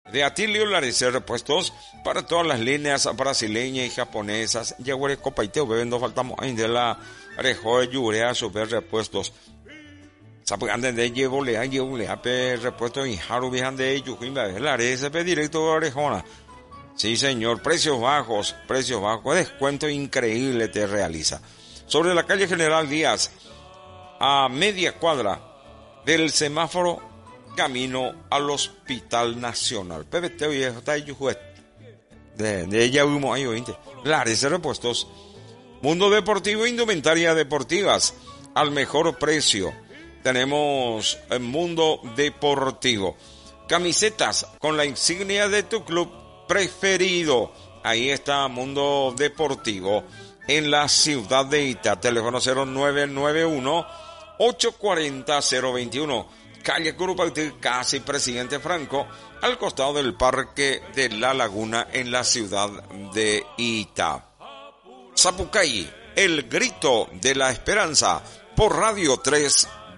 de Atilio Larece Repuestos para todas las líneas brasileñas y japonesas. Yaguare copaiteo bebendo faltamos ahí de la rejo de yurea super repuestos. Sapugande de llevolea pe repuestos y haru vijan de yujimba Larece pe directo a orejona. Sí señor, precios bajos, descuento increíble te realiza. Sobre la calle General Díaz, a media cuadra del semáforo, camino al Hospital Nacional. PBT viejo está ahí de ella humo ahí oíste. Larece Repuestos, mundo deportivo, indumentaria deportivas al mejor precio. Tenemos el mundo deportivo, camisetas con la insignia de tu club preferido. Ahí está Mundo Deportivo en la ciudad de Ita. Teléfono 0991 840 021. Calle Curupaytí, casi Presidente Franco, al costado del Parque de la Laguna en la ciudad de Ita. Zapucay, el grito de la esperanza, por Radio 3